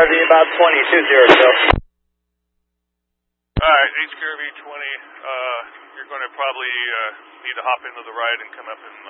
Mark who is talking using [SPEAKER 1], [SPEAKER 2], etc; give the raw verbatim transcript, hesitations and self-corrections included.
[SPEAKER 1] about twenty-two zero two.
[SPEAKER 2] Alright, H K R V twenty, uh, you're going to probably uh, need to hop into the ride and come up and